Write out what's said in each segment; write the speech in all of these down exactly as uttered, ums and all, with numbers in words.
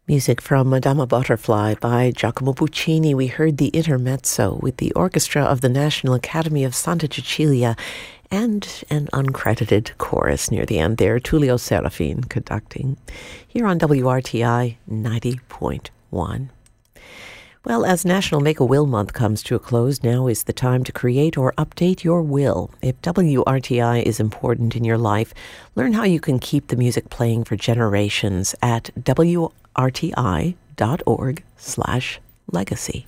Music from Madama Butterfly by Giacomo Puccini. We heard the intermezzo with the orchestra of the National Academy of Santa Cecilia and an uncredited chorus near the end there, Tullio Serafin conducting, here on W R T I ninety point one. Well, as National Make-A-Will Month comes to a close, now is the time to create or update your will. If W R T I is important in your life, learn how you can keep the music playing for generations at W R T I dot org slash legacy.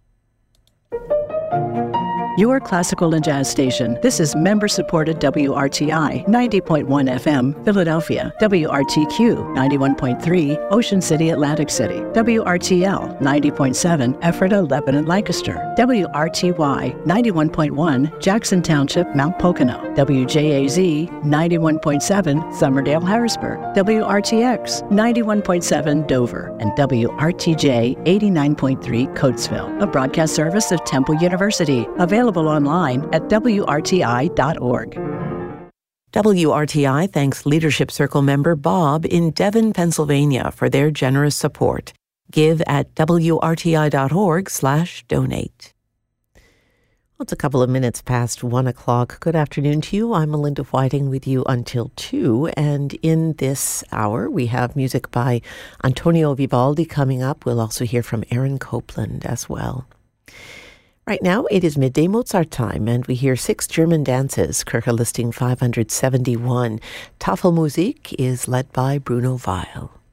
Your classical and jazz station. This is member-supported W R T I ninety point one F M, Philadelphia. W R T Q ninety-one point three, Ocean City, Atlantic City. W R T L ninety point seven, Ephrata, Lebanon, Lancaster. W R T Y ninety-one point one, Jackson Township, Mount Pocono. W J A Z ninety-one point seven, Somerdale, Harrisburg. W R T X ninety-one point seven, Dover. And W R T J eighty-nine point three, Coatesville. A broadcast service of Temple University. Available online at W R T I dot org. W R T I thanks Leadership Circle member Bob in Devon, Pennsylvania for their generous support. Give at W R T I dot org slash donate. Well, it's a couple of minutes past one o'clock. Good afternoon to you. I'm Melinda Whiting with you until two. And in this hour, we have music by Antonio Vivaldi coming up. We'll also hear from Aaron Copland as well. Right now, it is midday Mozart time, and we hear six German dances, Kirche listing five hundred seventy-one. Tafelmusik is led by Bruno Weil.